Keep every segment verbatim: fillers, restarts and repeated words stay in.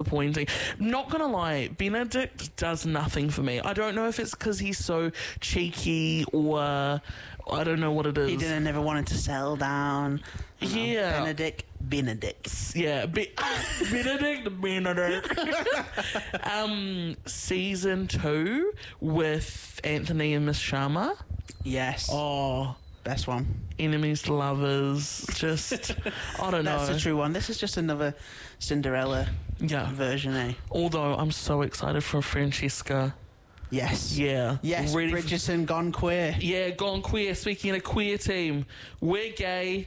disappointing. Not gonna lie, Benedict does nothing for me. I don't know if it's because he's so cheeky or I don't know what it is. He didn't never wanted to settle down. You know, Yeah. Benedict, Benedict. Yeah, Be- Benedict, Benedict. um, season two with Anthony and Miss Sharma. Yes. Oh, Best one. enemies to lovers. Just, I don't know. That's a true one. This is just another Cinderella Yeah. version, eh? Although I'm so excited for Francesca. Yes. Yeah. Yes, Ready for- Bridgerton gone queer. Yeah, gone queer. Speaking of a queer team, we're gay.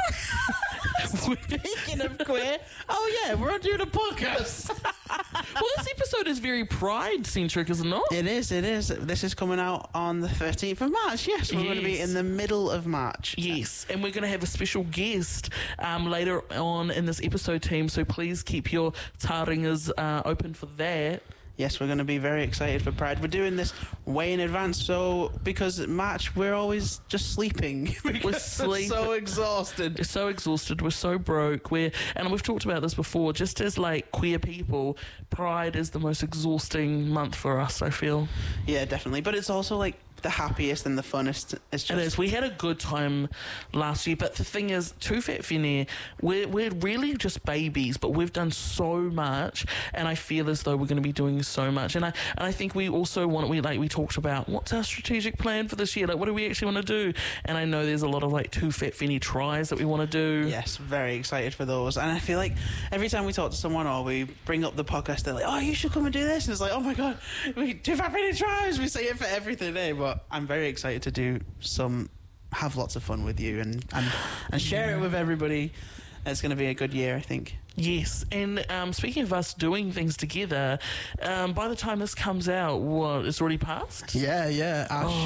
Speaking of queer, oh yeah, we're doing a podcast. Well, this episode is very pride-centric, is it not? It is, it is. This is coming out on the thirteenth of March. Yes, we're going to be Yes. in the middle of March. Yes, and we're going to have a special guest um, later on in this episode, team, so please keep your taringas uh, open for that. Yes, we're going to be very excited for Pride. We're doing this way in advance, so because March we're always just sleeping. We're sleeping. so exhausted. We're so exhausted, we're so broke, we're, and we've talked about this before, just as like queer people, Pride is the most exhausting month for us, I feel. Yeah, definitely. But it's also like the happiest and the funnest. It's just It is. We had a good time last year, but the thing is, Too Fat Finny, we're, we're really just babies, but we've done so much, and I feel as though we're going to be doing so much. And I and I think we also want, we like we talked about, what's our strategic plan for this year? Like, what do we actually want to do? And I know there's a lot of like Too Fat Finny tries that we want to do. Yes, very excited for those. And I feel like every time we talk to someone or we bring up the podcast, they're like, oh, you should come and do this. And it's like, oh my God, we do Fat Finny tries. We say it for everything, eh? But I'm very excited to do some, have lots of fun with you and, and, and share it with everybody. It's going to be a good year, I think. Yes, and um, speaking of us doing things together, um, by the time this comes out, what, it's already passed? Yeah, yeah, our Oh.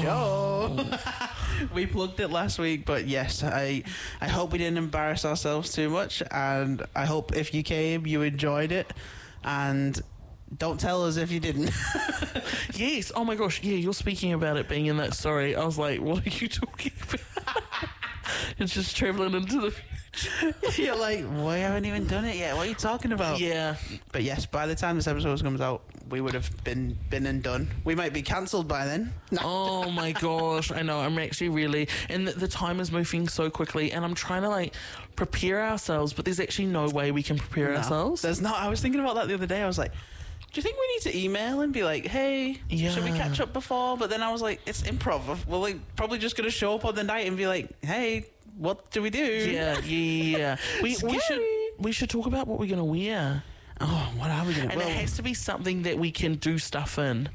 show. We plugged it last week, but yes, I I hope we didn't embarrass ourselves too much, and I hope if you came, you enjoyed it, and don't tell us if you didn't. Yes. Oh my gosh. Yeah, you're speaking about it being in that story. I was like, what are you talking about? It's just traveling into the future. You're like, we haven't even done it yet. What are you talking about? Yeah. But yes, by the time this episode comes out, we would have been been and done. We might be cancelled by then. No. Oh my gosh. I know. I'm actually really, and the, the time is moving so quickly, and I'm trying to like prepare ourselves, but there's actually no way we can prepare No, ourselves. There's not. I was thinking about that the other day. I was like, do you think we need to email and be like, hey, should we Yeah. catch up before? But then I was like, it's improv. We're like probably just gonna show up on the night and be like, hey, what do we do? Yeah, yeah, yeah. We we Scary. should we should talk about what we're gonna wear, Oh, what are we gonna? and well, it has to be something that we can do stuff in.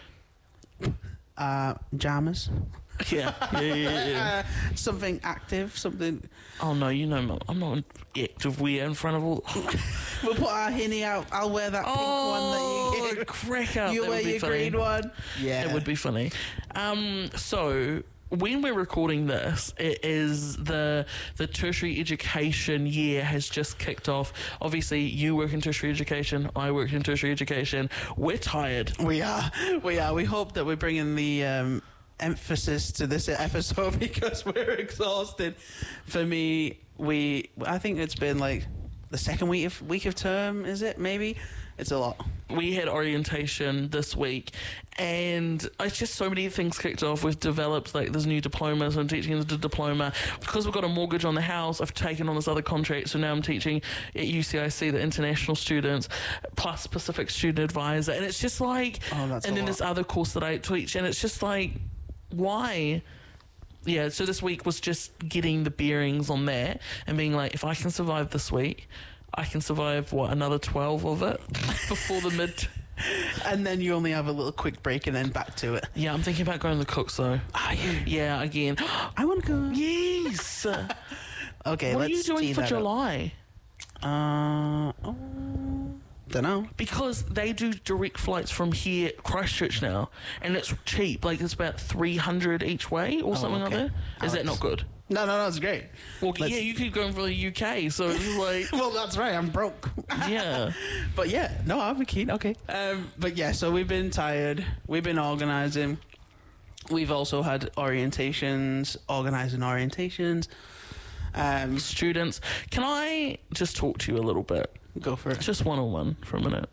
uh, pajamas. Yeah, yeah, yeah, yeah. Uh, something active. Something. Oh no, you know I'm not an active wear in front of all. We'll put our hinny out. I'll wear that pink one that you Oh, gave. crack up! You That wear would be your funny. green one. Yeah, It would be funny. Um, so when we're recording this, it is the the tertiary education year has just kicked off. Obviously, you work in tertiary education. I work in tertiary education. We're tired. We are. We are. We hope that we're bringing the um, emphasis to this episode because we're exhausted. For me, we. I think it's been like the second week of week of term. Is it? Maybe. It's a lot. We had orientation this week, and it's just so many things kicked off. We've developed like this new diploma, so I'm teaching the diploma. Because we've got a mortgage on the house, I've taken on this other contract, so now I'm teaching at U C I C, the international students, plus Pacific Student Advisor, and it's just like, Oh, that's and a then lot. this other course that I teach, and it's just like, why? Yeah, so this week was just getting the bearings on that and being like, if I can survive this week, I can survive, what, another twelve of it before the mid... And then you only have a little quick break and then back to it. Yeah, I'm thinking about going to the Cooks, though. Are you? Yeah, again. I want to go. Yes! what Okay, are let's you doing tee for that up. July? Uh, oh, don't know. Because they do direct flights from here, Christchurch now, and it's cheap. Like, it's about three hundred each way or something like okay. that. Is that Alex. not good? No, no, no, it's great. Well, Let's- yeah, you keep going for the U K, so it's like, Well, that's right. I'm broke. yeah. But yeah, no, I'll be keen. Okay. Um, but yeah, so we've been tired. We've been organising. We've also had orientations, organising orientations. Um, Students, can I just talk to you a little bit? go for it. Just one-on-one for a minute.